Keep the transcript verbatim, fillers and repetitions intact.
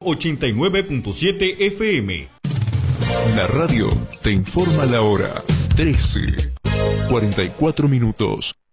ochenta y nueve punto siete F M. La radio te informa la hora. trece, cuarenta y cuatro minutos.